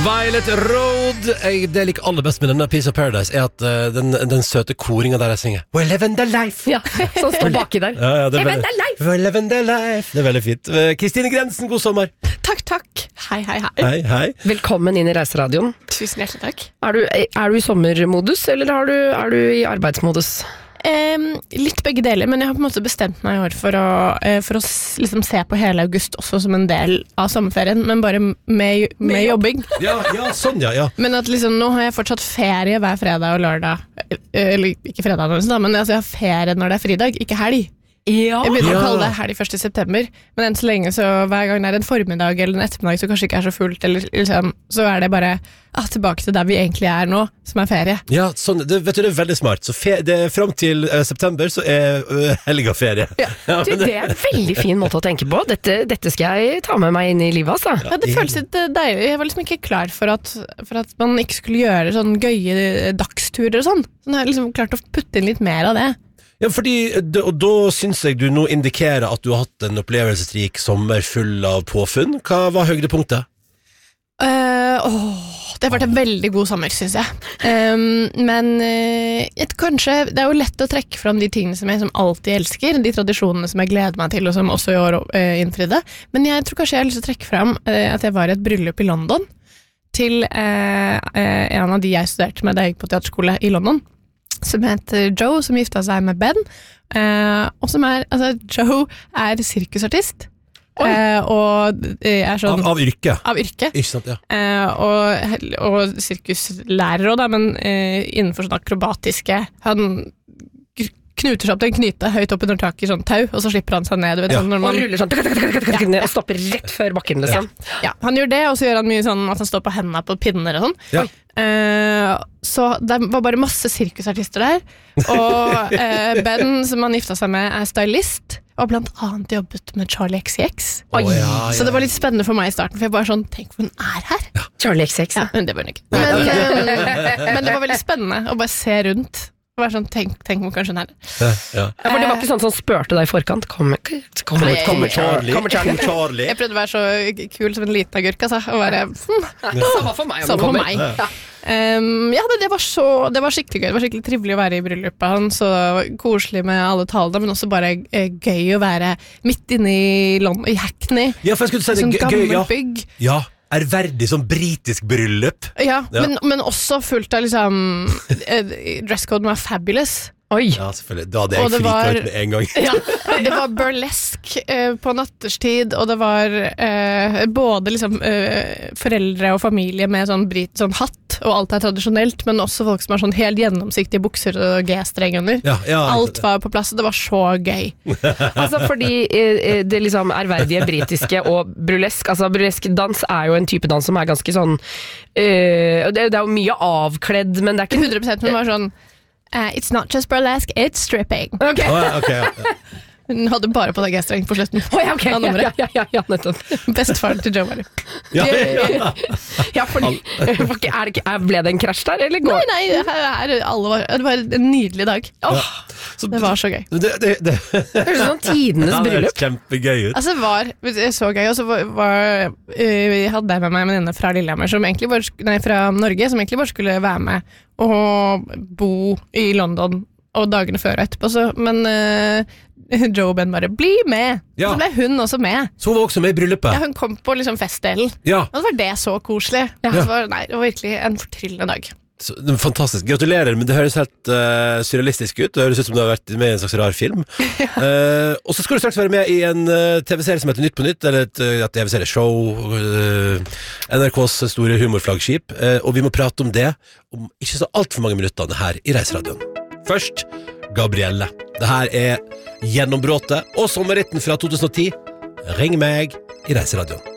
Violet Road. Det jeg liker aller best med denne Piece of Paradise er at den søte koringen der jeg synger We're living the life. Ja, som står baki der. Ja, det er veldig, We're living the life. Det er veldig fint. Kristine Grensen, god sommer. Takk. Hei. Hei. Velkommen inn i Reiseradioen. Tusen hjertelig takk. Er du i sommermodus, eller er du i arbeidsmodus? Litt begge deler, men jeg har på en måte bestemt meg i år for å liksom se på hele august også som en del av sommerferien, men bare med jobbing. Ja, sånn, ja. Men at liksom, nå har jeg fortsatt ferie hver fredag og lørdag. Eller ikke fredag, men altså, jeg har ferie når det er fridag, ikke helg. Ja. Jeg begynner å kalle det helg 1. september, men enn så lenge så hver gang det er en formiddag eller en ettermiddag så kanskje ikke er så fullt, eller liksom, så er det bare tilbake til der vi egentlig er nå, som er ferie. Ja, sånn, det er veldig smart. Så frem til september så er helga ferie. Ja. Det er en veldig fin måte å tenke på. Dette skal jeg ta med meg inn i livet, altså. Ja, det føles litt deilig. Jeg var liksom ikke klar for at man ikke skulle gjøre sånn gøye dagsturer og sånn. Så nå har jeg liksom klart å putte inn litt mer av det. Ja, fordi, og da synes jeg du nå indikerer at du har hatt en opplevelsesrik sommer full av påfunn. Hva var høydepunktet? Det har vært en veldig god sommer, synes jeg. Men kanskje, det er jo lett å trekke fram de tingene som jeg som alltid elsker, de tradisjonene som jeg gleder meg til, og som også i år innfridde. Men jeg tror kanskje jeg har lyst til å trekke fram at jeg var i et bryllup i London, til en av de jeg studerte med da jeg gikk på teaterskole i London, som heter Joe, som gifta seg med Ben, og som Joe er sirkusartist, og er sånn av yrke. Ikke sant, ja. Og sirkuslærer også da, men innenfor sånn akrobatiske, han knuter seg opp til en knyte høyt opp under taket i sånn tau, og så slipper han seg ned, sånn, når man og ruller sånn og stopper rett før bakken, liksom. Ja, han gjør det, og så gjør han mye sånn at han står på hendene på pinner og sånn. Så det var bare masse sirkusartister der, og Ben, som han gifta seg med, er stylist, og blant annet jobbet med Charlie XCX. Så det var litt spennende for meg i starten, for jeg bare sånn, tenk hvor hun er her. Charlie XCX, ja. Men det var hun ikke. Men det var veldig spennende å bare se rundt. Bare sånn, tenk hvor kanskje hun er det. For det var ikke sånn som spørte deg i forkant. Kommer Charlie. Jeg prøvde å være så kul som en liten agurk, altså, og være samme for meg. Samme for meg. Det var skikkelig gøy. Det var skikkelig trivelig å være i bryllupet hans, og koselig med alle talene, men også bare gøy å være midt inne i London, i Hackney. Ja, for jeg skulle si det gøy, gammelt bygg. Ja. Ærverdig sånn britisk bryllup. Ja. Men også fullt av liksom dresscoden var fabulous. Oi. Ja, selvfølgelig. Da hadde jeg friket ut med en gang. Ja, det var burlesk på natterstid, og det var både liksom foreldre og familie med sånn hatt, og alt er tradisjonelt, men også folk som har sånn helt gjennomsiktige bukser og G-streng under. Alt var på plass, og det var så gøy. Altså fordi det liksom ærverdige britiske og burlesk, altså burlesk dans er jo en type dans som er ganske sånn, det er jo mye avkledd, men det er ikke 100%, men det var sånn it's not just burlesque, it's stripping. Okay. Hun hadde bare på deg G-streng på slutten. Ja, nettopp. Bestefaren til Joe var det. Ja, fordi ble det en krasj der, eller går? Nei, det var en nydelig dag. Det var så gøy. Det høres sånn tidenes bryllup. Kjempegøy ut. Altså, det var så gøy, og så jeg hadde med meg en venninne fra Lillehammer, fra Norge, som egentlig bare skulle være med og bo i London og dagene før og etterpå, men Joe og Ben bare, bli med! Så ble hun også med. Så hun var også med i bryllupet? Ja, hun kom på liksom festdelen. Og så var det så koselig. Det var virkelig en fortryllende dag. Fantastisk, gratulerer, men det høres helt surrealistisk ut. Det høres ut som du har vært med i en slags rar film. Og så skal du straks være med i en TV-serie som heter Nytt på Nytt, eller et TV-serieshow, NRKs store humorflaggskip, og vi må prate om det om ikke så alt for mange minutter her i Reiseradioen. Først Gabrielle. Det her er gjennombråtet og sommerritten fra 2010. Ring meg i Reiseradioen.